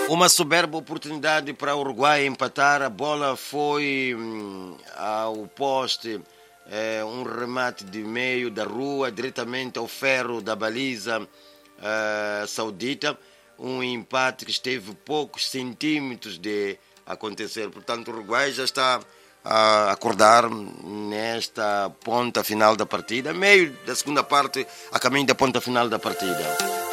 Uma soberba oportunidade para o Uruguai empatar. A bola foi ao poste, um remate de meio da rua, diretamente ao ferro da baliza saudita. Um empate que esteve poucos centímetros de acontecer. Portanto, o Uruguai já está a acordar nesta ponta final da partida, meio da segunda parte, a caminho da ponta final da partida.